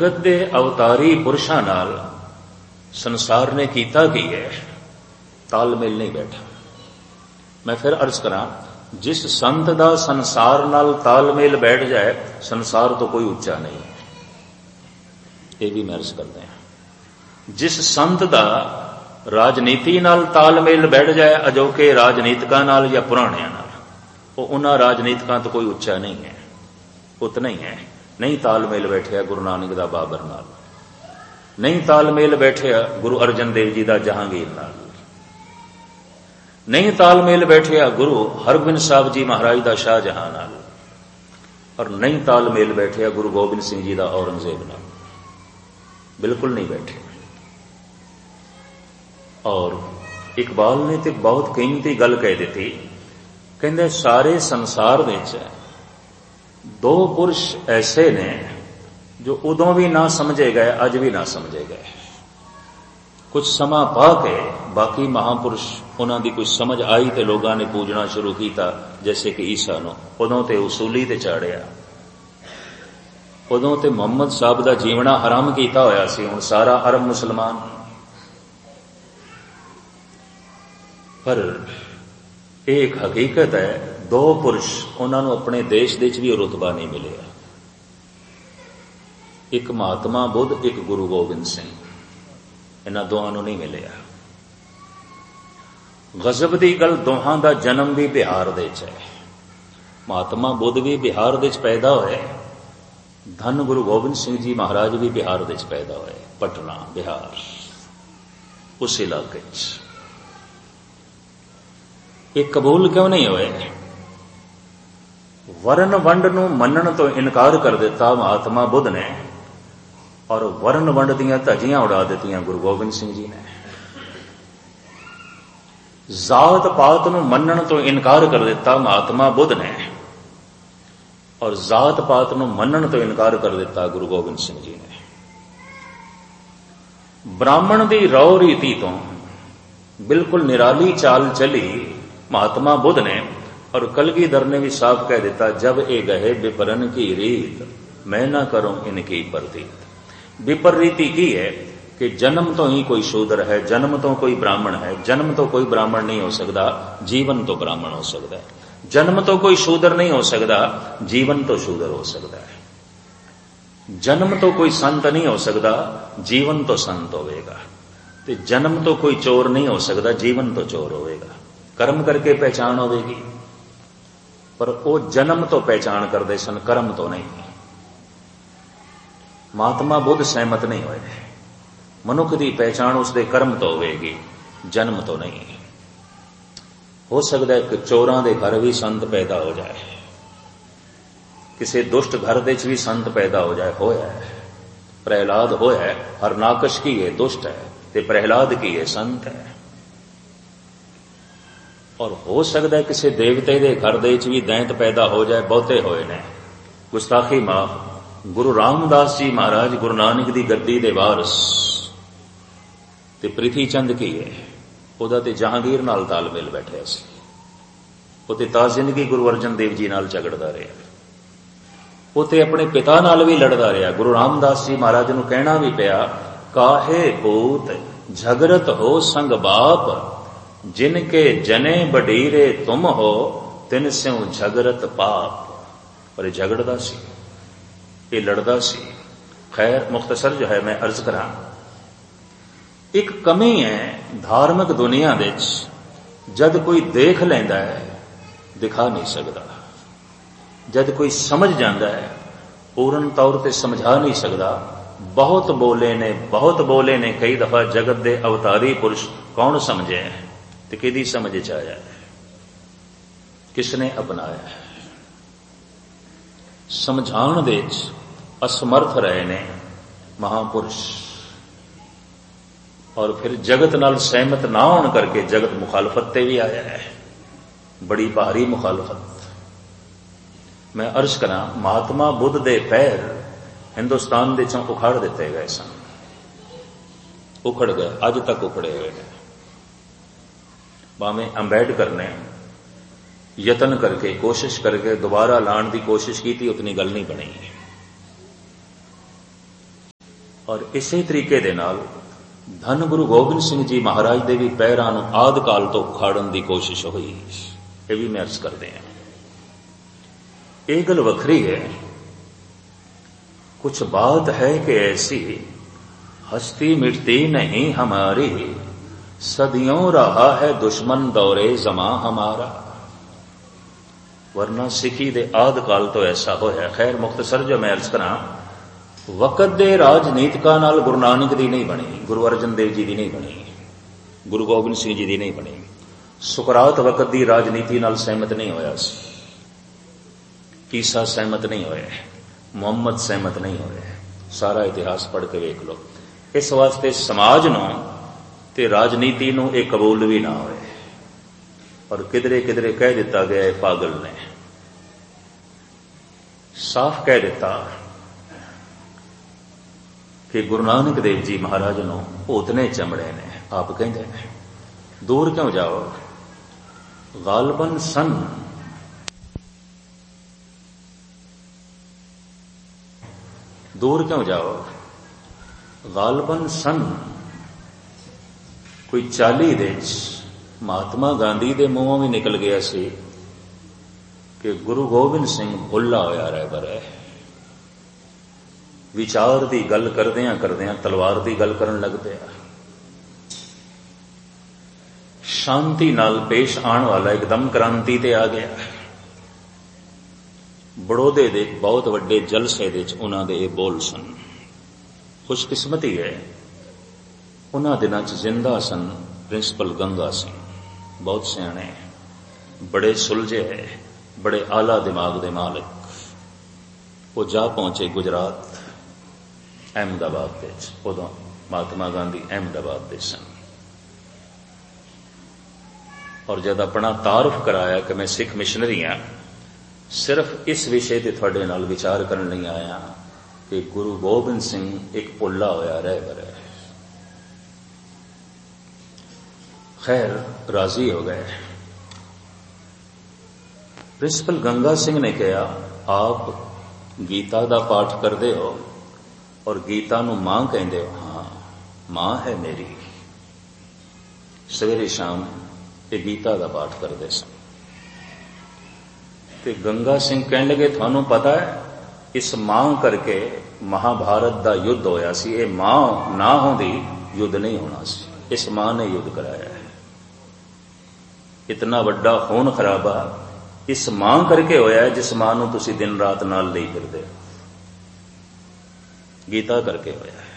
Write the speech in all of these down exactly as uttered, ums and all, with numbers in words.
जगत दे अवतारी पुरुषां नाल संसार ने कीता की है, तालमेल नहीं बैठा। मैं फिर अर्ज करा, जिस संत दा संसार नाल तालमेल बैठ जाए, संसार तो कोई उच्चा नहीं है। ये भी मैं अर्ज करते हैं। जिस संत दा राजनीति नाल तालमेल बैठ जाए, अजोके राजनीतिकां नाल या पुराणियां नाल, वो उन्हां राजनीतिकां तो कोई उच्चा नहीं है, उतना ही है। नहीं तालमेल बैठिया गुरु नानक दा बाबर नाल, नहीं तालमेल बैठिया गुरु अर्जन देव जी दा जहांगीर नाल, नहीं तालमेल बैठिया गुरु हरगोबिंद साहब जी महाराज दा शाहजहां नाल, और नहीं तालमेल बैठिया गुरु गोबिंद सिंह जी दा औरंगजेब नाल। बिल्कुल नहीं बैठे। और इकबाल ने तो बहुत कीमती गल कह दी, कहते सारे संसार विच दो पुरुष ऐसे ने जो उदों भी ना समझे गए, अज भी ना समझे गए। कुछ समा पा के बाकी महापुरुष उन्हां दी कोई समझ आई तो लोगों ने पूजना शुरू किया, जैसे कि ईसा नूं उदों ते उसूली ते चाड़िया, उदों ते मुहम्मद साहब दा जीवना हराम किया होया सी, हुण सारा अरब मुसलमान। पर एक हकीकत है, दो पुरुष उन्होंने अपने देश दे भी रुतबा नहीं मिलिया। एक महात्मा बुद्ध, एक गुरु गोबिंद सिंह, इन्हां दोहां नूं नहीं मिलिया। गजब दी गल, दोहां दा जन्म भी बिहार दे च है। महात्मा बुद्ध भी बिहार दे च पैदा होए, धन गुरु गोबिंद सिंह जी महाराज भी बिहार दे च पैदा होए, पटना बिहार, उस इलाके च। ये कबूल क्यों नहीं होए? वर्ण वंड नूं मनण तो इनकार कर दिता महात्मा बुद्ध ने, और वर्ण वंड दीयां धज्जियां उड़ा दित्तियां गुरु गोबिंद सिंह जी ने। जात पात नूं मनण तो इनकार कर दिता महात्मा बुद्ध ने, और जात पात नूं मनण तो इनकार कर दिता गुरु गोबिंद सिंह जी ने। ब्राह्मण दी रौ रीति तो बिल्कुल निराली चाल चली महात्मा बुद्ध ने, और कलगीधर ने भी साफ कह दिता, जब ए गहे विपरन की रीत, मैं ना करूं इनकी प्रतीत। विपरीति की है कि जन्म तो ही कोई शूद्र है, जन्म तो कोई ब्राह्मण है, जन्म तो कोई ब्राह्मण नहीं हो सकता, जीवन तो ब्राह्मण हो सकता है। जन्म तो कोई शूद्र नहीं हो सकता, जीवन तो शूद्र हो सकता है। जन्म तो कोई संत नहीं हो सकता, जीवन तो संत होवेगा। ते जन्म तो कोई चोर नहीं हो सकता, जीवन तो चोर होवेगा। कर्म करके पहचान होवेगी, पर वो जन्म तो पहचान करते सन, कर्म तो नहीं। महात्मा बुद्ध सहमत नहीं होए। मनुख की पहचान उसके कर्म तो होवेगी, जन्म तो नहीं। हो सकता है कि चोरां दे घर भी संत पैदा हो जाए, किसी दुष्ट घर दे भी संत पैदा हो जाए। होया है, प्रहलाद होया है। हरनाकश की है दुष्ट है, ते प्रहलाद की है संत है। और हो सकता है किसी देवते के घर दे भी दैंत पैदा हो जाए, बहुते होए ने। गुस्ताखी माफ, गुरु रामदास जी महाराज गुरु नानक दी गद्दी दे वारस, ते प्रीति चंद की है, ओदा ते जहांगीर नाल तालमेल बैठिया सी। वो ते ता जिंदगी गुरु अर्जन देव जी नाल झगड़दा रहा, वो ते अपने पिता नाल भी लड़दा रहा। गुरु रामदास जी महाराज नूं कहना भी पिया, काहे पूत झगड़त हो संग बाप, जिनके जने बडीरे तुम हो, तिन स्यों झगड़त पाप। पर झगड़दा सी, ये लड़दा सी। खैर मुख्तसर जो है मैं अर्ज करा, एक कमी है धार्मिक दुनिया दे, जद कोई देख लेंदा है दिखा नहीं सकता, जद कोई समझ जाता है पूर्ण तौर पर समझा नहीं सकता। बहुत बोले ने बहुत बोले ने कई दफा जगत दे अवतारी पुरुष कौन समझे हैं, तो किदी समझ च आया, किसने अपनाया है। समझाण दे असमर्थ रहे ने महापुरुष, और फिर जगत नाल सहमत ना होने करके जगत मुखालफत ते भी आया है, बड़ी भारी मुखालफत। मैं अर्ज करा, महात्मा बुद्ध दे पैर हिंदुस्तान दे चों उखाड़ दिते गए सन, उखड़ गए, अज तक उखड़े हुए हैं। भावें अंबेडकर ने यतन करके कोशिश करके दोबारा लाने की कोशिश की थी, उतनी गल नहीं बनी। और इसे तरीके दे नाल धन गुरु गोबिंद सिंह जी महाराज दे भी पैरां नूं आदि काल तो उखाड़न की कोशिश हुई। ये भी मैं अर्ज करते हैं। एक गल वखरी है, कुछ बात है कि ऐसी हस्ती मिटती नहीं हमारी, सदियों रहा है दुश्मन दौरे जमा हमारा। वरना सिखी दे आदि काल तो ऐसा होया। खैर मुख्तसर जो मैं अर्ज करा, वक़्त दे राजनीतिकां नाल गुरु नानक दी नहीं बनी, गुरु अर्जन देव जी दी नहीं बनी, गुरु गोबिंद सिंह जी दी नहीं बनी। सुकरात वक़्त दी राजनीति नाल सहमत नहीं होया सी, ईसा सहमत नहीं होए, मुहम्मद सहमत नहीं होए। सारा इतिहास पढ़ के वेख लो। इस वास्ते समाज नूं ते राजनीति नूं एक कबूल भी ना होए। और किधरे किधरे कह दिता गया है, पागल ने साफ कह दिता कि गुरु नानक देव जी महाराज नूं भूतने चमड़े ने। आप कहते हैं दूर क्यों जाओ, गालबन सन दूर क्यों जाओ, गालबन सन कोई चाली दे महात्मा गांधी दे मुंहों भी निकल गया सी कि गुरु गोबिंद सिंह भुल्ला होया रहबर है। विचार की गल करदियां करदियां तलवार की गल करन लग पिया। शांति नाल पेश आने वाला एकदम क्रांति ते आ गया। बड़ौदे दे बहुत वड्डे जलसे दे उन्हां दे बोल सन। खुशकिस्मती है उन्हां दिनां च जिंदा सन प्रिंसिपल गंगा सिंह, बहुत सियाणे, बड़े सुलझे है, बड़े आला दिमाग दे मालिक। वो जा पहुंचे गुजरात अहमदाबाद दे। उदों महात्मा गांधी अहमदाबाद दे सन। और जब अपना तारुफ कराया कि मैं सिख मिशनरी हाँ, सिर्फ इस विषय ते तुहाडे नाल विचार करन लई आया कि गुरु गोबिंद सिंह एक भुल्ला होया रहबर है। खैर राजी हो गए। प्रिंसिपल गंगा सिंह ने कहा, आप गीता दा पाठ करदे हो और गीता नूं मां कहंदे हो? हाँ मां है मेरी। सवेरे शाम ये गीता दा पाठ करदे सन। ते गंगा सिंह कहन लगे, थानू पता है इस मां करके महाभारत दा युद्ध होया सी। ये मां ना होंदी युद्ध नहीं होना सी। इस मां ने युद्ध कराया है। इतना वड्डा खून खराबा इस मां करके होया है जिस मां नूं तुसीं दिन रात नाल लई फिरदे हो। गीता करके होया है।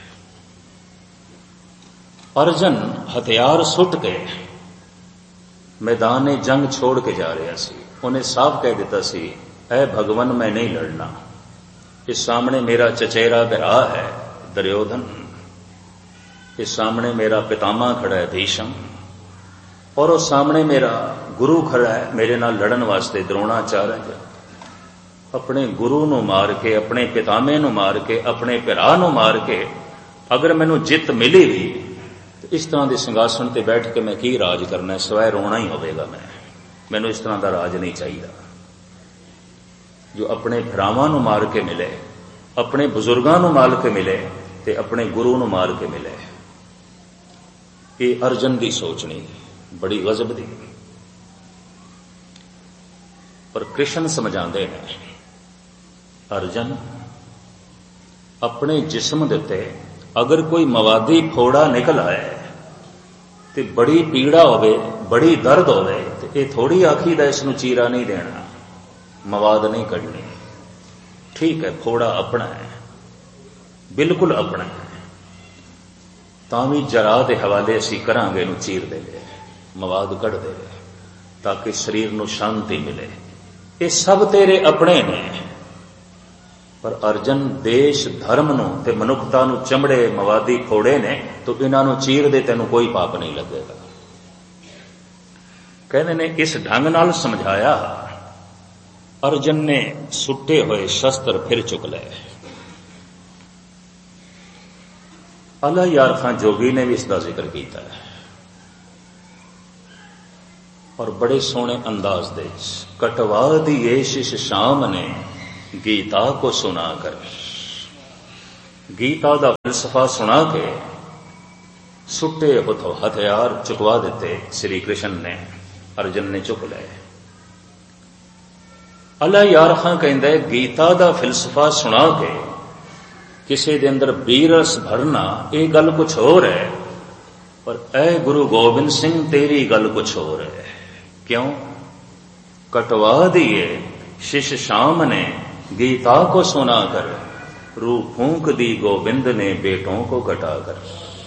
अर्जन हथियार सुट के मैदान जंग छोड़ के जा रहा सी। उन्हें साफ कह दिता सी, ऐ भगवान मैं नहीं लड़ना। इस सामने मेरा चचेरा भरा है दुर्योधन, इस सामने मेरा पितामह खड़ा है भीष्म, और उस सामने मेरा गुरु खड़ा है मेरे नाल लड़न वास्ते द्रोणाचार्य। अपने गुरु नूं मार के, अपने पितामे नूं मार के, अपने भरा नूं मार के अगर मैनूं जित मिली भी तो इस तरह के सिंघासन ते बैठ के मैं की राज करना, सिवाय रोना ही होवेगा। मैं मैनूं इस तरह का राज नहीं चाहिए। जो अपने भरावां नूं मार के मिले, अपने बुजुर्गां नूं मार के मिले ते अपने गुरु नूं मार के मिले। ये अर्जन की सोचनी बड़ी गजब दी। पर कृष्ण समझाते हैं, अर्जन अपने जिस्म दे उत्ते अगर कोई मवादी फोड़ा निकल आए तो बड़ी पीड़ा होवे, बड़ी दर्द होवे, तो ये थोड़ी आखीदा इसनूं चीरा नहीं देना, मवाद नहीं कढ़नी। ठीक है फोड़ा अपना है, बिल्कुल अपना है, तावी जरा के हवाले असीं करांगे इहनूं चीर देवे, मवाद कढ़ देवे ताकि शरीर नूं शांति मिले। ये सब तेरे अपने ने। पर अर्जन देश धर्म नूं ते मनुखता नूं चमड़े मवादी फोड़े ने, तो इन्हां नूं चीर दे तैनूं कोई पाप नहीं लगेगा। कहने ने इस ढंग नाल समझाया। अर्जन ने सुट्टे हुए शस्त्र फिर चुक ले। अला यार खां जोगी ने भी इसका जिक्र किया है और बड़े सोहने अंदाज दे। कटवा दिए शिश शाम ने गीता को सुना कर, गीता का फलसफा सुना के सुट्टे हथियार चुकवा दिते श्री कृष्ण ने, अर्जुन ने चुक लए। अला यार खां कहंदा है गीता का फिलसफा सुना के किसी दे अंदर बीरस भरना ये गल कुछ होर है, पर ऐ गुरु गोबिंद सिंह तेरी गल कुछ होर है। क्यों? कटवा दिए शिष शाम ने गीता को सुना कर, रू फूंक दी गोविंद ने बेटों को कटा कर।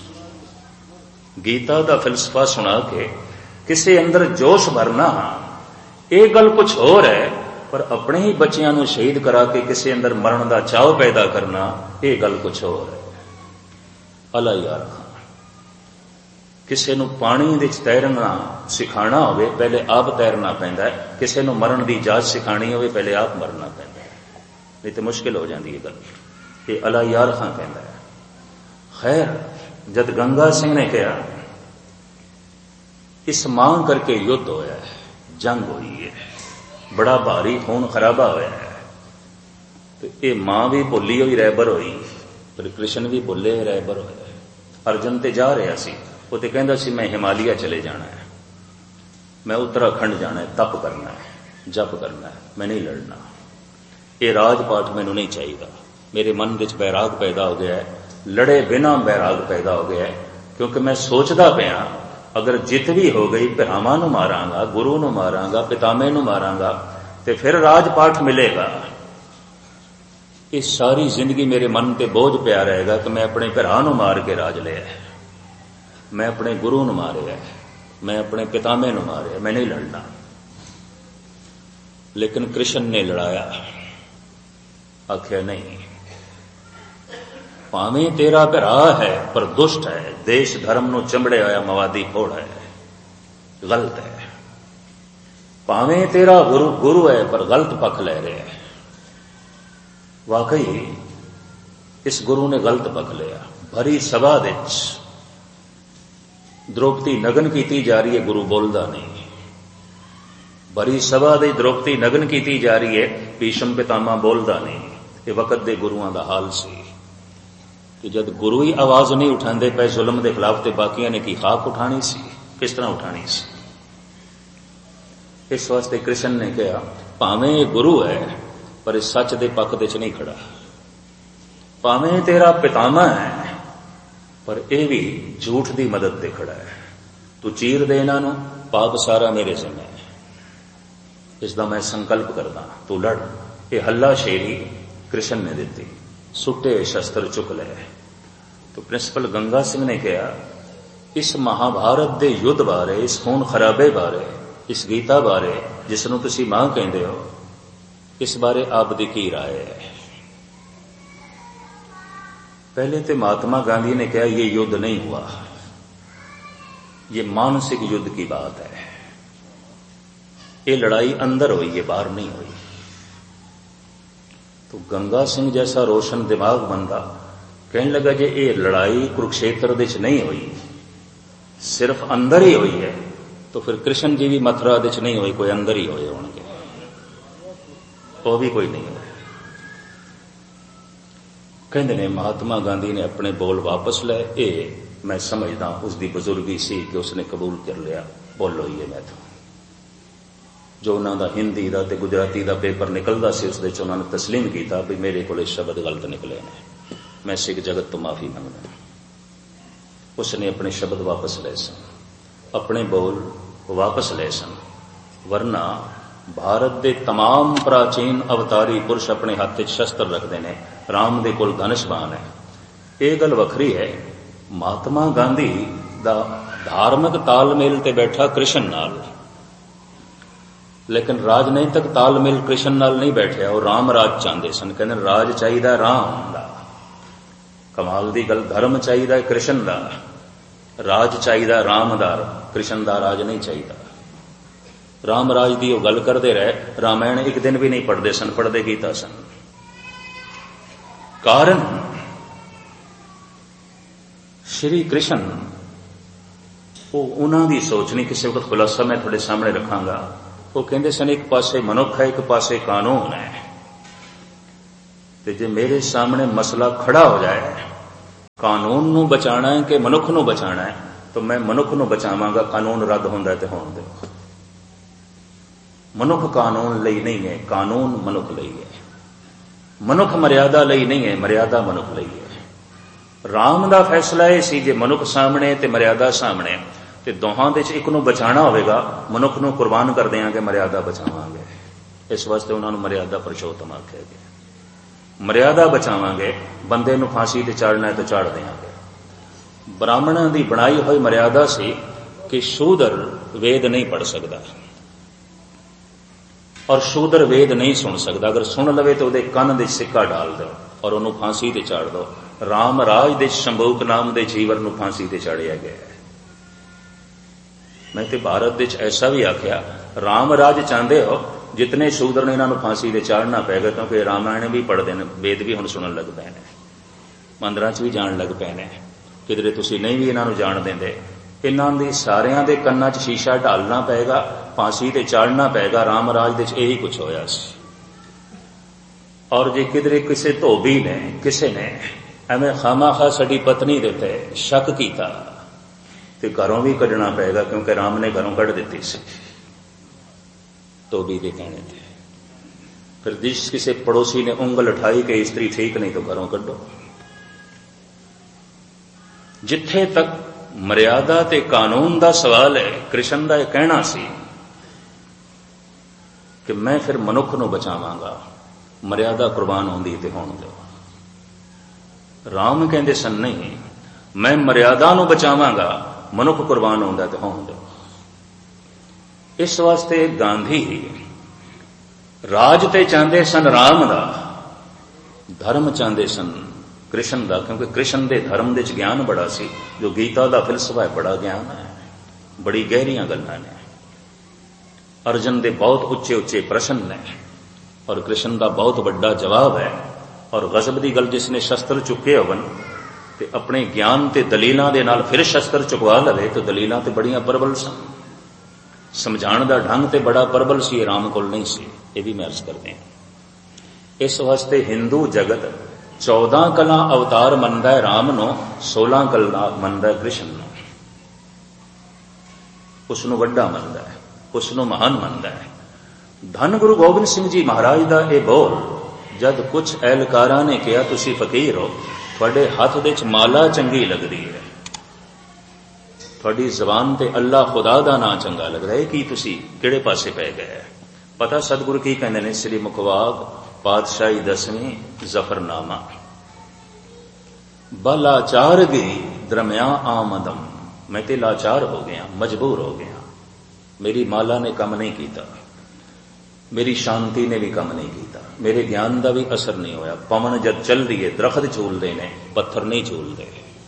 गीता का फिलसफा सुना के किसी अंदर जोश भरना ये गल कुछ होर है, पर अपने ही बच्चियां नूं शहीद करा के किसी अंदर मरण का चाव पैदा करना ये गल कुछ होर है। अला यार किसी नूं पानी दे विच तैरना सिखाना होवे पहले आप तैरना पैंदा है, किसी नूं मरण की जाच सिखानी होवे पहले आप मरना पैंदा है, नहीं तो मुश्किल हो जाती है गल। ये अला यार खां कहता है। खैर जद गंगा सिंह ने कहा इस मां करके युद्ध होया है, जंग हुई है, बड़ा भारी खून खराबा होया है, तो ये मां भी भुली हुई रहबर हुई, पर कृष्ण भी भुले रहबर होया। अर्जुन ते जा रहा सी, वो तो कहता सी मैं हिमालय चले जाना है, मैं उत्तराखंड जाना है, तप करना है, जप करना है, मैं नहीं लड़ना, ये राजपाट मैनू नहीं चाहिए। मेरे मन विच बैराग पैदा हो गया है, लड़े बिना बैराग पैदा हो गया है, क्योंकि मैं सोचता पाया अगर जित भी हो गई भरावां नूं मारांगा, गुरु नूं मारांगा, पितामे नूं मारांगा, तो फिर राजपाठ मिलेगा। इस सारी जिंदगी मेरे मन ते बोझ पिया रहेगा कि मैं अपने भरा नूं मार के राज लिया है, मैं अपने गुरु नूं मारिया है, मैं अपने पितामे नूं मारिया, मैं नहीं लड़ना। लेकिन कृष्ण ने लड़ाया, आख्या नहीं, भावें तेरा भरा है पर दुष्ट है, देश धर्म नूं चंबड़े होया मवादी फोड़ है, गलत है। भावें तेरा गुरु गुरु है पर गलत पक्ष ले रहे है। वाकई इस गुरु ने गलत पक्ष लिया। भरी सभा विच द्रौपदी नगन की जा रही है, गुरु बोलता नहीं। भरी सभा दे द्रौपदी नगन की जा रही है, भीष्म पितामह बोलता नहीं। ये वकत दे गुरुआं दा हाल सी कि जब गुरु ही आवाज नहीं उठाते पे जुल्म के खिलाफ, तो बाकियां ने की खाक उठानी सी, किस तरह उठानी सी। इस वास्ते कृष्ण ने कहा भावें ये गुरु है पर इस सच के पक्ष विच नहीं खड़ा, भावें तेरा पितामह है पर यह भी झूठ की मदद से खड़ा है। तू चीर दे इन्हां नूं, पाप सारा मेरे जिम्मे है, इसका मैं संकल्प करदा, तू लड़। ये हल्ला शेरी कृष्ण ने दी, सुट्टे शस्त्र चुक ले। तो प्रिंसिपल गंगा सिंह ने कहा इस महाभारत के युद्ध बारे, इस खून खराबे बारे, इस गीता बारे जिसनों तुसी मां कहते हो, इस बारे आपकी की राय है? पहले तो महात्मा गांधी ने कहा यह युद्ध नहीं हुआ, ये मानसिक युद्ध की बात है, ये लड़ाई अंदर हुई है, बाहर नहीं हुई। तो गंगा सिंह जैसा रोशन दिमाग बंदा कहने लगा जे ये लड़ाई कुरुक्षेत्र विच नहीं हुई, सिर्फ अंदर ही हुई है, तो फिर कृष्ण जी भी मथुरा विच नहीं हुई, कोई अंदर ही होए होंगे, वो भी कोई नहीं हुए। कहते ने महात्मा गांधी ने अपने बोल वापस ले। ये मैं समझदा उसकी बुजुर्गी सी कि उसने कबूल कर लिया, बोलो ही है मैं तो जो उन्होंने हिंदी का गुजराती का पेपर निकलता से उस उन्होंने तस्लीम किया भी मेरे को शब्द गलत निकले ने, मैं सिख जगत तो माफी मंगदा। उसने अपने शब्द वापस ले सन, अपने बोल वापस ले सन, वरना भारत के तमाम प्राचीन अवतारी पुरुष अपने हाथ शस्त्र रखते हैं, राम दे कोल धनुष बाण है। ये गल वखरी है, महात्मा गांधी दा धार्मिक तालमेल ते बैठा कृष्ण नाल, लेकिन राजनीतिक तालमेल कृष्ण नाल नहीं बैठे, और राम राज चाहते सन। कहते राज चाहिए राम दा, कमाल दी गल, धर्म चाहिए कृष्ण दा, राज चाहिए राम दा, कृष्ण दा राज नहीं चाहिए। राम राज की वो गल करते रहे, रामायण एक दिन भी नहीं पढ़ते सन, पढ़ते गीता सन। कारण श्री कृष्ण वो उन्होंने सोच नहीं, किसी वक्त खुलासा मैं थोड़े सामने रखांगा। वो कहते सन एक पासे मनुख है, एक पासे कानून है, ਤੇ ਜੇ ਮੇਰੇ ਸਾਹਮਣੇ ਮਸਲਾ ਖੜਾ ਹੋ ਜਾਏ, ਕਾਨੂੰਨ ਨੂੰ ਬਚਾਣਾ ਹੈ ਕਿ ਮਨੁੱਖ ਨੂੰ ਬਚਾਣਾ ਹੈ, ਤਾਂ ਮੈਂ ਮਨੁੱਖ ਨੂੰ ਬਚਾਵਾਂਗਾ। ਕਾਨੂੰਨ ਰੱਦ ਹੁੰਦਾ ਤੇ ਹੋਣ ਦਿਓ। ਮਨੁੱਖ ਕਾਨੂੰਨ ਲਈ ਨਹੀਂ ਹੈ, ਕਾਨੂੰਨ ਮਨੁੱਖ ਲਈ ਹੈ। ਮਨੁੱਖ ਮਰਿਆਦਾ ਲਈ ਨਹੀਂ ਹੈ, ਮਰਿਆਦਾ ਮਨੁੱਖ ਲਈ ਹੈ। ਰਾਮ ਦਾ ਫੈਸਲਾ ਇਹ ਸੀ, ਜੇ ਮਨੁੱਖ ਸਾਹਮਣੇ ਤੇ ਮਰਿਆਦਾ ਸਾਹਮਣੇ, ਤੇ ਦੋਹਾਂ ਦੇ ਚ ਇੱਕ ਨੂੰ ਬਚਾਣਾ ਹੋਵੇਗਾ, ਮਨੁੱਖ ਨੂੰ ਕੁਰਬਾਨ ਕਰ ਦਿਆਂਗੇ, ਮਰਿਆਦਾ ਬਚਾਵਾਂਗੇ। ਇਸ ਵਾਸਤੇ ਉਹਨਾਂ ਨੂੰ ਮਰਿਆਦਾ ਪੁਰਸ਼ੋਤਮ ਆਖਿਆ ਗਿਆ। ਮਰਿਆਦਾ ਬਚਾਵਾਂਗੇ, ਬੰਦੇ ਨੂੰ ਫਾਂਸੀ ਤੇ ਚਾੜਨਾ ਤੇ ਚਾੜ ਦਿਆਂਗੇ। ਬ੍ਰਾਹਮਣਾਂ ਦੀ ਬਣਾਈ ਹੋਈ ਮਰਿਆਦਾ ਸੀ ਕਿ ਸ਼ੂਦਰ ਵੇਦ ਨਹੀਂ ਪੜ ਸਕਦਾ ਔਰ ਸ਼ੂਦਰ ਵੇਦ ਨਹੀਂ ਸੁਣ ਸਕਦਾ। ਅਗਰ ਸੁਣ ਲਵੇ ਤਾਂ ਉਹਦੇ ਕੰਨ ਦੇ ਸਿੱਕਾ ਡਾਲ ਦਿਓ ਔਰ ਉਹਨੂੰ ਫਾਂਸੀ ਤੇ ਚਾੜ ਦਿਓ। ਰਾਮ ਰਾਜ ਦੇ ਸ਼ੰਭੂਕ ਨਾਮ ਦੇ ਜੀਵਨ ਨੂੰ ਫਾਂਸੀ ਤੇ ਚਾੜਿਆ ਗਿਆ। ਮੈਂ ਤੇ ਭਾਰਤ ਵਿੱਚ ਐਸਾ ਵੀ ਆਖਿਆ, ਰਾਮ ਰਾਜ ਚਾਹੁੰਦੇ ਹੋ, ਜਿਤਨੇ ਸ਼ੂਦਰ ਨੇ ਇਹਨਾਂ ਨੂੰ ਫਾਂਸੀ ਤੇ ਚਾੜਨਾ ਪਏਗਾ, ਕਿਉਂਕਿ ਰਾਮਾਇਣ ਵੀ ਪੜ੍ਹਦੇ ਨੇ, ਵੇਦ ਵੀ ਹੁਣ ਸੁਣਨ ਲੱਗ ਪਏ ਨੇ, ਮੰਦਰਾਂ 'ਚ ਵੀ ਜਾਣ ਲੱਗ ਪਏ ਨੇ। ਕਿਧਰੇ ਤੁਸੀਂ ਨਹੀਂ ਵੀ ਇਹਨਾਂ ਨੂੰ ਜਾਣ ਦਿੰਦੇ। ਇਹਨਾਂ ਦੀ ਸਾਰਿਆਂ ਦੇ ਕੰਨਾਂ 'ਚ ਸ਼ੀਸ਼ਾ ਢਾਲਣਾ ਪਏਗਾ, ਫਾਂਸੀ ਤੇ ਚਾੜਨਾ ਪਏਗਾ। ਰਾਮ ਰਾਜ ਦੇ 'ਚ ਇਹੀ ਕੁਛ ਹੋਇਆ ਸੀ। ਔਰ ਜੇ ਕਿਧਰੇ ਕਿਸੇ ਧੋਬੀ ਨੇ, ਕਿਸੇ ਨੇ ਐਵੇਂ ਖਾਮਾਖਾ ਸਾਡੀ ਪਤਨੀ ਦੇ ਉੱਤੇ ਸ਼ੱਕ ਕੀਤਾ ਤੇ ਘਰੋਂ ਵੀ ਕੱਢਣਾ ਪਏਗਾ, ਕਿਉਂਕਿ ਰਾਮ ਨੇ ਘਰੋਂ ਕੱਢ ਦਿੱਤੀ ਸੀ ਧੋਬੀ ਦੇ ਕਹਿਣੇ ਤੇ। ਫਿਰ ਜਿਸ ਕਿਸੇ ਪੜੋਸੀ ਨੇ ਉਂਗਲ ਉਠਾਈ ਕਿ ਇਸਤਰੀ ਠੀਕ ਨਹੀਂ ਤਾਂ ਘਰੋਂ ਕੱਢੋ। ਜਿੱਥੇ ਤੱਕ ਮਰਿਆਦਾ ਤੇ ਕਾਨੂੰਨ ਦਾ ਸਵਾਲ ਹੈ, ਕ੍ਰਿਸ਼ਨ ਦਾ ਇਹ ਕਹਿਣਾ ਸੀ ਕਿ ਮੈਂ ਫਿਰ ਮਨੁੱਖ ਨੂੰ ਬਚਾਵਾਂਗਾ, ਮਰਿਆਦਾ ਕੁਰਬਾਨ ਹੁੰਦੀ ਤੇ ਹੋਣ ਦਿਓ। ਰਾਮ ਕਹਿੰਦੇ ਸਨ ਨਹੀਂ, ਮੈਂ ਮਰਿਆਦਾ ਨੂੰ ਬਚਾਵਾਂਗਾ, ਮਨੁੱਖ ਕੁਰਬਾਨ ਹੁੰਦਾ ਤੇ ਹੋਣ ਦਿਓ। ਇਸ ਵਾਸਤੇ ਗਾਂਧੀ ਰਾਜ ਤੇ ਚਾਹੁੰਦੇ ਸਨ ਰਾਮ ਦਾ, ਧਰਮ ਚਾਹੁੰਦੇ ਸਨ ਕ੍ਰਿਸ਼ਨ ਦਾ, ਕਿਉਂਕਿ ਕ੍ਰਿਸ਼ਨ ਦੇ ਧਰਮ ਦੇ ਚ ਗਿਆਨ ਬੜਾ ਸੀ। ਜੋ ਗੀਤਾ ਦਾ ਫਿਲਸਫਾ ਹੈ, ਬੜਾ ਗਿਆਨ ਹੈ, ਬੜੀ ਗਹਿਰੀਆਂ ਗੱਲਾਂ ਨੇ। ਅਰਜਨ ਦੇ ਬਹੁਤ ਉੱਚੇ ਉੱਚੇ ਪ੍ਰਸ਼ਨ ਨੇ ਔਰ ਕ੍ਰਿਸ਼ਨ ਦਾ ਬਹੁਤ ਵੱਡਾ ਜਵਾਬ ਹੈ। ਔਰ ਗਜ਼ਬ ਦੀ ਗੱਲ, ਜਿਸ ਨੇ ਸ਼ਸਤਰ ਚੁੱਕੇ ਹੋਵਨ ਤੇ ਆਪਣੇ ਗਿਆਨ ਤੇ ਦਲੀਲਾਂ ਦੇ ਨਾਲ ਫਿਰ ਸ਼ਸਤਰ ਚੁਕਵਾ ਲਵੇ, ਤਾਂ ਦਲੀਲਾਂ ਤੇ ਬੜੀਆਂ ਪ੍ਰਬਲ ਸਨ, ਸਮਝਾਉਣ ਦਾ ਢੰਗ ਤੇ ਬੜਾ ਪ੍ਰਬਲ ਸੀ। ਰਾਮ ਕੋਲ ਨਹੀਂ ਸੀ। ਇਹ ਵੀ ਮੈਂ ਅਰਜ਼ ਕਰਦੇ ਹਾਂ। ਇਸ ਵਾਸਤੇ ਹਿੰਦੂ ਜਗਤ ਚੌਦਾਂ ਕਲਾ ਅਵਤਾਰ ਮੰਨਦਾ ਹੈ ਰਾਮ ਨੂੰ, ਸੋਲਾਂ ਕਲਾ ਮੰਨਦਾ ਕ੍ਰਿਸ਼ਨ ਨੂੰ। ਉਸ ਨੂੰ ਵੱਡਾ ਮੰਨਦਾ ਹੈ, ਉਸ ਨੂੰ ਮਹਾਨ ਮੰਨਦਾ ਹੈ। ਧੰਨ ਗੁਰੂ ਗੋਬਿੰਦ ਸਿੰਘ ਜੀ ਮਹਾਰਾਜ ਦਾ ਇਹ ਬੋਲ, ਜਦ ਕੁਝ ਅਹਿਲਕਾਰਾਂ ਨੇ ਕਿਹਾ ਤੁਸੀਂ ਫਕੀਰ ਹੋ, ਤੁਹਾਡੇ ਹੱਥ ਦੇ ਚ ਮਾਲਾ ਚੰਗੀ ਲੱਗਦੀ ਹੈ, ਤੁਹਾਡੀ ਜ਼ਬਾਨ ਤੇ ਅੱਲਾ ਖੁਦਾ ਦਾ ਨਾਂ ਚੰਗਾ ਲੱਗਦਾ ਹੈ, ਕੀ ਤੁਸੀਂ ਕਿਹੜੇ ਪਾਸੇ ਪੈ ਗਏ? ਪਤਾ ਸਤਿਗੁਰੂ ਕੀ ਕਹਿੰਦੇ ਨੇ? ਸ੍ਰੀ ਮੁਖਵਾਕ ਪਾਤਸ਼ਾਹੀ ਦਸਵੀਂ ਜ਼ਫਰਨਾਮਾ, ਬਲਾਚਾਰ ਗਈ ਦਰਮਿਆ ਆਮਦਮ। ਮੈਂ ਤੇ ਲਾਚਾਰ ਹੋ ਗਿਆ, ਮਜਬੂਰ ਹੋ ਗਿਆ। ਮੇਰੀ ਮਾਲਾ ਨੇ ਕੰਮ ਨਹੀਂ ਕੀਤਾ, ਮੇਰੀ ਸ਼ਾਂਤੀ ਨੇ ਵੀ ਕੰਮ ਨਹੀਂ ਕੀਤਾ, ਮੇਰੇ ਗਿਆਨ ਦਾ ਵੀ ਅਸਰ ਨਹੀਂ ਹੋਇਆ। ਪਵਨ ਜਦ ਚੱਲ ਰਹੀ ਹੈ, ਦਰਖਤ ਝੂਲਦੇ ਨੇ, ਪੱਥਰ ਨਹੀਂ ਝੂਲਦੇ।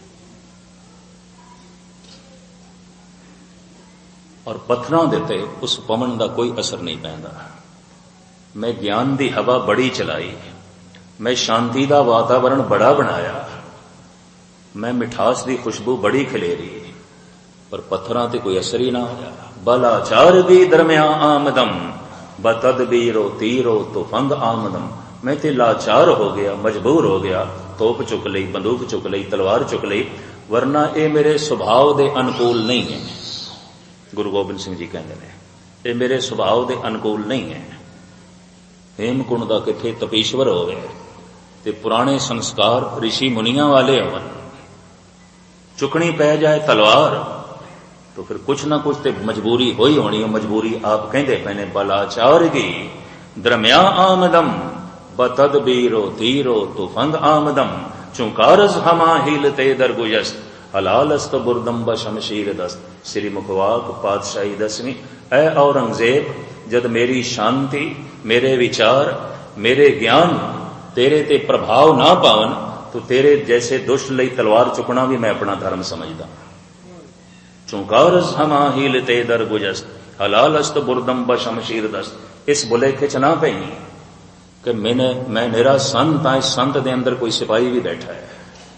ਔਰ ਪੱਥਰਾਂ ਦੇ ਉੱਤੇ ਉਸ ਪਵਨ ਦਾ ਕੋਈ ਅਸਰ ਨਹੀਂ ਪੈਂਦਾ। ਮੈਂ ਗਿਆਨ ਦੀ ਹਵਾ ਬੜੀ ਚਲਾਈ, ਮੈਂ ਸ਼ਾਂਤੀ ਦਾ ਵਾਤਾਵਰਣ ਬੜਾ ਬਣਾਇਆ, ਮੈਂ ਮਿਠਾਸ ਦੀ ਖੁਸ਼ਬੂ ਬੜੀ ਖਿਲੇਰੀ, ਪਰ ਪੱਥਰਾਂ ਤੇ ਕੋਈ ਅਸਰ ਹੀ ਨਾ ਹੋਇਆ। ਬਲਾਚਾਰ ਦੀ ਦਰਮਿਆ ਆਮਦਮ, ਬਤਦਬੀਰੋ ਤੀਰੋ ਤੁਫੰਗ ਆਮਦਮ। ਮੈਂ ਤੇ ਲਾਚਾਰ ਹੋ ਗਿਆ, ਮਜਬੂਰ ਹੋ ਗਿਆ, ਤੋਪ ਚੁੱਕ ਲਈ, ਬੰਦੂਕ ਚੁੱਕ ਲਈ, ਤਲਵਾਰ ਚੁੱਕ ਲਈ, ਵਰਨਾ ਇਹ ਮੇਰੇ ਸੁਭਾਅ ਦੇ ਅਨੁਕੂਲ ਨਹੀਂ ਹੈ। ਗੁਰੂ ਗੋਬਿੰਦ ਸਿੰਘ ਜੀ ਕਹਿੰਦੇ ਨੇ, ਇਹ ਮੇਰੇ ਸੁਭਾਅ ਦੇ ਅਨੁਕੂਲ ਨਹੀਂ ਹੈ। ਹੇਮਕੁੰਡ ਦਾ ਕਿੱਥੇ ਤਪੀਸ਼ਵਰ ਹੋਵੇ ਤੇ ਪੁਰਾਣੇ ਸੰਸਕਾਰ ਰਿਸ਼ੀ ਮੁਨੀਆਂ ਵਾਲੇ ਹੋਣ, ਚੁੱਕਣੀ ਪੈ ਜਾਏ ਤਲਵਾਰ, तो फिर कुछ ना कुछ तो मजबूरी हो ही होनी है। मजबूरी आप कहते पैने बलाचार की दरम्या आमदम, बतदबीरो तीरो तुफंग आमदम, चुकारस हमा हीलते दरगुयस्त, हलालस्त बुरदम बशमशीर दस्त। श्री मुखवाक पातशाही दसवीं। ऐ औरंगजेब, जद मेरी शांति, मेरे विचार, मेरे ज्ञान तेरे ते प्रभाव ना पावन, तो तेरे जैसे दुष्ट लई तलवार चुकना भी मैं अपना धर्म समझदा। चुकारस हमा हीलते दरगुजस्त, हलालस्त बुरदम बशमशीर दस्त। इस बुलेखे च ना पई कि मैंने मैं निरा संत हाँ, इस संत दे अंदर कोई सिपाही भी बैठा है।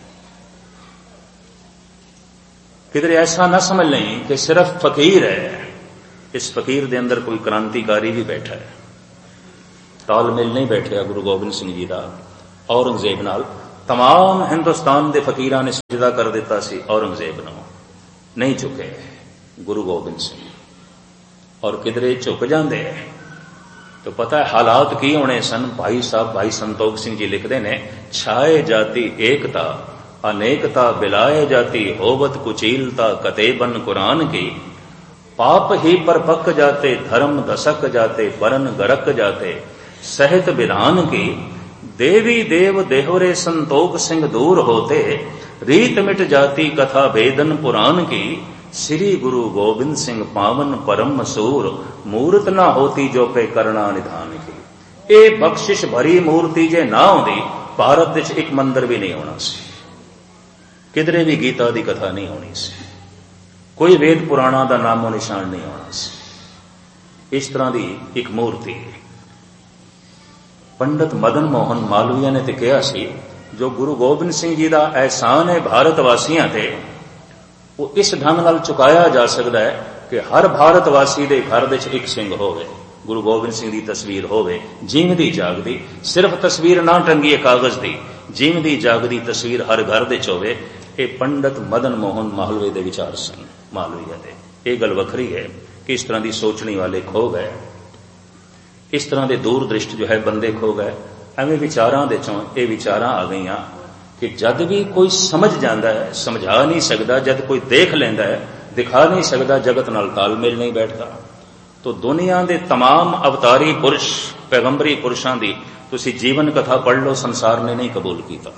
किधर ऐसा ना समझ लें कि सिर्फ फकीर है, इस फकीर दे अंदर कोई क्रांतिकारी भी बैठा है। तालमेल नहीं बैठा गुरु गोबिंद सिंह जी का। औरंगजेब नाल तमाम हिंदुस्तान के फकीरां ने सजदा कर दिता सी, औरंगजेब नूं नहीं झुके गुरु गोबिंद सिंह। और किधरे झुक जाते तो पता है हालात की होने सन। भाई साहब भाई संतोख सिंह जी लिखते हैं, छाए जाती एकता अनेकता बिलाए जाती होवत कुचीलता कतेबन कुरान की, पाप ही पर पक जाते धर्म दसक जाते वरन गरक जाते सहित विधान की, देवी देव देहरे संतोख सिंह दूर होते रीत मिट जाती कथा वेदन पुराण की, श्री गुरु गोबिंद सिंह पावन परम मसूर मूर्त ना होती जो पे करना निधान की। ये बख्शिश भरी मूर्ति जे ना होती भारत विच एक मंदिर भी नहीं होना सी, किधरे भी गीता की कथा नहीं होनी सी, कोई वेद पुराणा का नामो निशान नहीं होना सी। इस तरह की एक मूर्ति पंडित मदन मोहन मालवीय ने तो कहा सी, जो गुरु गोबिंद सिंह जी का एहसान है भारत वासियों ते वो इस ढंग नाल चुकाया जा सकता है कि हर भारत वासी के घर विच एक सिंह होवे, गुरु गोबिंद सिंह की तस्वीर होवे, जीवदी जागदी, सिर्फ तस्वीर ना टंगी है कागज की, जीवदी जागदी तस्वीर हर घर विच होवे। ये पंडित मदन मोहन मालवीय के विचार सन मालवीय के। ये गल वखरी है कि इस तरह की सोचने वाले खो गए, इस तरह के दूरदृष्ट जो है बंदे खो गए। एवं विचारां दे चों ये विचारां आ गई कि जद भी कोई समझ जाता है समझा नहीं सकता, जद कोई देख लेंदा है दिखा नहीं सकता, जगत नाल तालमेल नहीं बैठता। तो दुनिया के तमाम अवतारी पुरुष पैगंबरी पुरुषों की तुसी जीवन कथा पढ़ लो, संसार ने नहीं कबूल किया।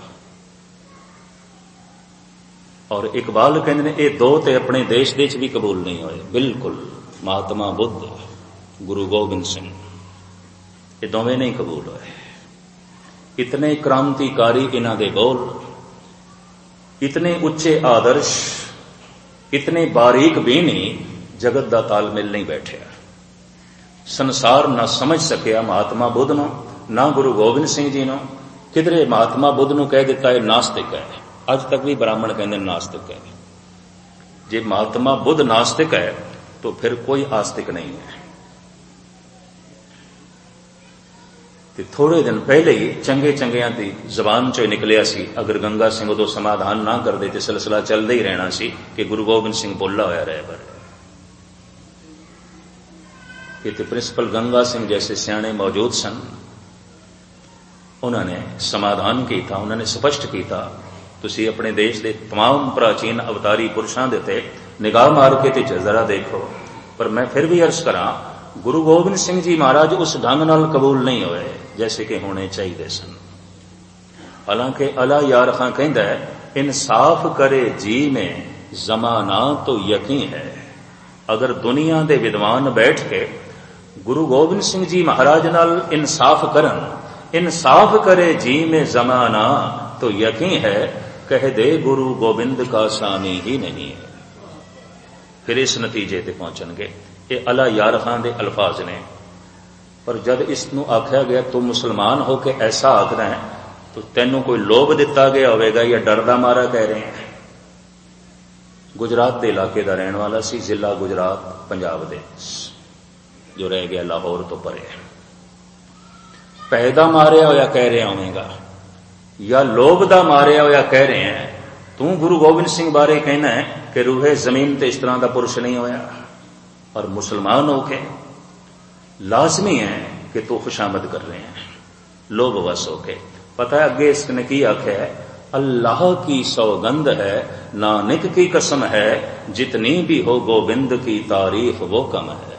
और इकबाल कहते हैं ये दो ते अपने देश दे भी कबूल नहीं होए, बिल्कुल महात्मा बुद्ध गुरु गोबिंद सिंह ये दोवें नहीं कबूल होए। इतने क्रांतिकारी इन्हां दे बोल, इतने उच्चे आदर्श, इतने बारीक भी नहीं, जगत का तालमेल नहीं बैठा। संसार ना समझ सकिया महात्मा बुद्ध नूं, ना गुरु गोबिंद सिंह जी नूं। किधरे महात्मा बुद्ध नूं कह दिता है नास्तिक है, अज तक भी ब्राह्मण कहते नास्तिक है। जे महात्मा बुद्ध नास्तिक है तो फिर कोई आस्तिक नहीं है। थोड़े दिन पहले ही चंगे चंगिया की जबान चो निकलिया सी, अगर गंगा सिंह उदों समाधान ना करते तो सिलसिला चलता ही रहना सी कि गुरु गोबिंद सिंह बोला होया रहे। पर ये प्रिंसिपल गंगा सिंह जैसे सियाणे मौजूद सन, उन्होंने समाधान किया, उन्होंने स्पष्ट किया तुसी अपने देश के तमाम प्राचीन अवतारी पुरुषों के उत्ते निगाह मार के ते जरा देखो। पर मैं फिर भी अर्ज करा, गुरु गोबिंद सिंह जी महाराज उस ढंग नाल कबूल नहीं होए जैसे कि होने चाहिए सन। हालांकि अला यार खां कहता है, इंसाफ करे जी में जमाना तो यकीन है। अगर दुनिया के विद्वान बैठ के गुरु गोबिंद सिंह जी महाराज नाल इंसाफ करन, इंसाफ करे जी में जमाना तो यकीन है, कह दे गुरु गोबिंद का सामी ही नहीं है, फिर इस नतीजे ते पहुंचणगे। ये अला यार खां दे अल्फाज ने। पर जब इसनू आख्या गया तू मुसलमान हो के ऐसा आखना है तो तेनू कोई लोभ दिता गया होगा या डरदा मारा कह रहे हैं। गुजरात के इलाके का रहने वाला सी, जिला गुजरात पंजाब दे, जो रह गया लाहौर तो परे। पैदा मारिया होया कह रहे होगा या लोभ दा मारिया होया कह रहे हैं, तू गुरु गोबिंद सिंह बारे कहना है कि रूहे जमीन ते इस तरह का पुरुष नहीं होया। और मुसलमान होके लाजमी है कि तू खुशामद कर रहे हैं लोभवश होके। पता है अगे इसने की आख्या है, अल्लाह की सौगंध है नानक की कसम है, जितनी भी हो गोबिंद की तारीफ वो कम है।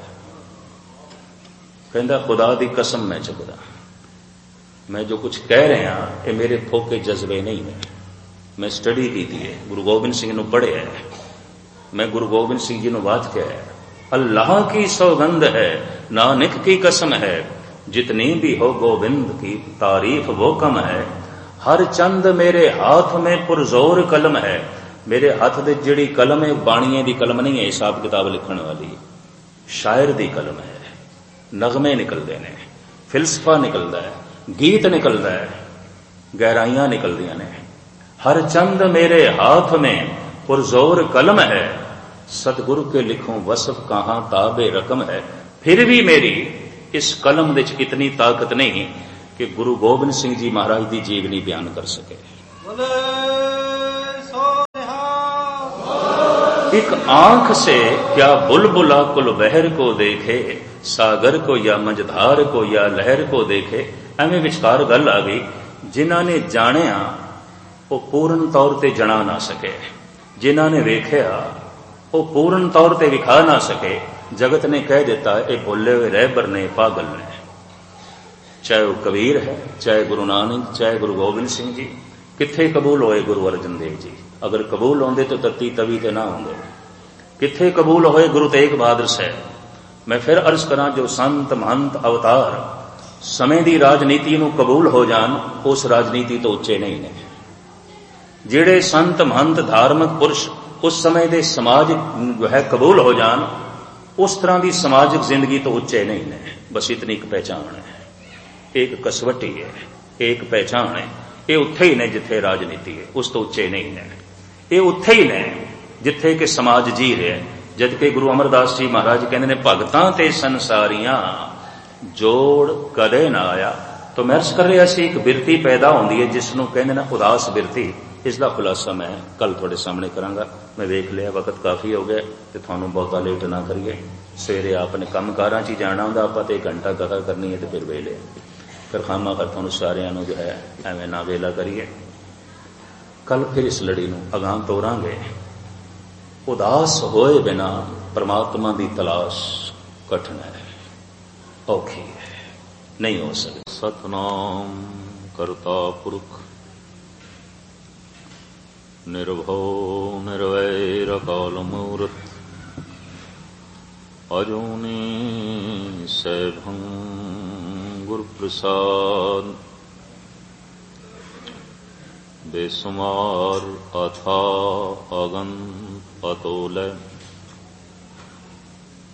कहता खुदा दी कसम मैं चुकदा, मैं जो कुछ कह रहे हैं ये मेरे फोके जज्बे नहीं है, मैं स्टडी की थी है, गुरु गोबिंद सिंह ने पढ़े है, मैं गुरु गोबिंद सिंह जी ने बात किया है। अल्लाह की सौगंध है नानक की कसम है, जितनी भी हो गोविंद की तारीफ वो कम है। हर चंद मेरे हाथ में पुरजोर कलम है, मेरे हाथ दे जिहड़ी कलम है बाणीए दी कलम नहीं है, हिसाब किताब लिखण वाली शायर दी कलम है। नगमे निकलते ने, फिलसफा निकलता है, गीत निकलता है, गहराइयां निकलदियां ने। हर चंद मेरे हाथ में पुरजोर कलम है, सतगुरु के लिखूं वसफ कहां ताबे रकम है। फिर भी मेरी इस कलम विच इतनी ताकत नहीं कि गुरु गोबिंद सिंह जी महाराज की जीवनी बयान कर सके। एक आंख से क्या बुलबुला कुल बहर को देखे, सागर को या मंझधार को या लहर को देखे। एवें विचकार गल आ गई, जिन्हां ने जाणिया वो पूर्ण तौर ते जना ना सके, जिन्हां ने वेख्या वो पूर्ण तौर ते विखा ना सके। जगत ने कह दिता ये भुले हुए रहबर ने, पागल ने। चाहे वो कबीर है, चाहे गुरु नानक, चाहे गुरु गोबिंद सिंह जी। किथे कबूल होए गुरु अर्जन देव जी? अगर कबूल होंदे तो तत्ती तवी ते ना होंदे। किथे कबूल होए गुरु तेग बहादुर साहब? मैं फिर अर्ज करा, जो संत महंत अवतार समय की राजनीति नूं कबूल हो जान, उस राजनीति तो उच्चे नहीं ने। जिहड़े संत महंत धार्मिक पुरुष उस समय के समाज जो है कबूल हो जान, उस तरह की समाजिक जिंदगी तो उच्चे नहीं ने। बस इतनी एक पहचान है, एक कसवटी है, एक पहचान है। ये उत्थे ही ने जिथे राजनीति है, उस तो उच्चे नहीं ने। ये उत्थे ही ने जिथे कि समाज जी रहा। जबकि गुरु अमरदास जी महाराज कहते हैं, भगतां ते संसारियां जोड़ कदे ना आया। तो मैं अर्ज कर रहा सी, एक बिरती पैदा होंदी है जिसनों कहते ना उदास बिरती। इसका खुलासा मैं कल थोड़े सामने करांगा। मैं देख लिया वक्त काफ़ी हो गया तो थानू बहुता लेट ना करिए। सवेरे आपने काम कारां च जाना होंदा, आपां ते घंटा कथा करनी है तो फिर वेले फिर खामा कर थानू सारियां नू जो है एवें ना वेला करिए। कल फिर इस लड़ी नू अगां तोरांगे। उदास होए बिना परमात्मा की तलाश कठिन है, औखी है, नहीं हो सकती। सतनाम करता पुरख निर्भव निर्वैर अकाल मूर्त, अजूनी सैभं गुरु प्रसाद। बेसुमार अथा अगन अतोलय,